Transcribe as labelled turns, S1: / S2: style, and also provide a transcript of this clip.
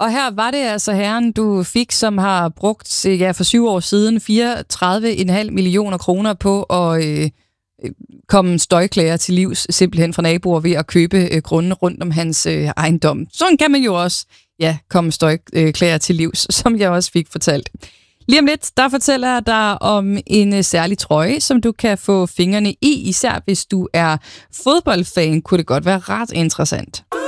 S1: Og her var det altså herren, du fik, som har brugt for 7 år siden 34,5 millioner kroner på at komme støjklager til livs, simpelthen fra naboer ved at købe grunde rundt om hans ejendom. Sådan kan man jo også komme støjklager til livs, som jeg også fik fortalt. Lige om lidt, der fortæller jeg dig om en særlig trøje, som du kan få fingrene i, især hvis du er fodboldfan, kunne det godt være ret interessant.